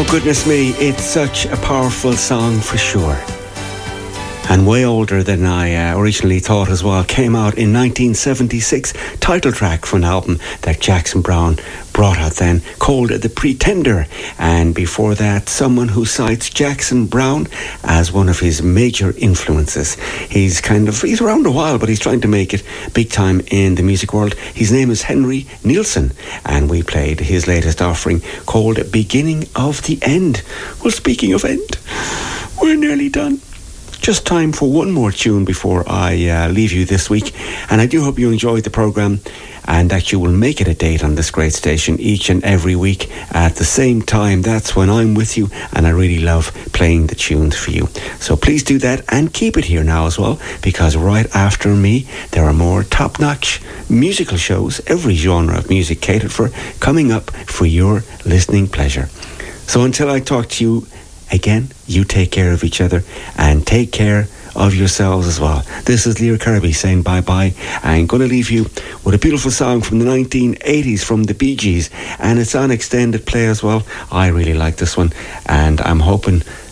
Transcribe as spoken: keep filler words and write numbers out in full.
Oh, goodness me, it's such a powerful song for sure. And way older than I uh, originally thought as well. Came out in nineteen seventy-six, title track for an album that Jackson Browne brought out then, called The Pretender. And before that, someone who cites Jackson Browne as one of his major influences. He's kind of, he's around a while, but he's trying to make it big time in the music world. His name is Henry Nielsen, and we played his latest offering called Beginning of the End. Well, speaking of end, we're nearly done. Just time for one more tune before I uh, leave you this week. And I do hope you enjoyed the programme and that you will make it a date on this great station each and every week at the same time. That's when I'm with you, and I really love playing the tunes for you. So please do that and keep it here now as well, because right after me there are more top-notch musical shows, every genre of music catered for, coming up for your listening pleasure. So until I talk to you again, you take care of each other and take care of yourselves as well. This is Lear Kirby saying bye-bye. I'm going to leave you with a beautiful song from the nineteen eighties from the Bee Gees, and it's on extended play as well. I really like this one, and I'm hoping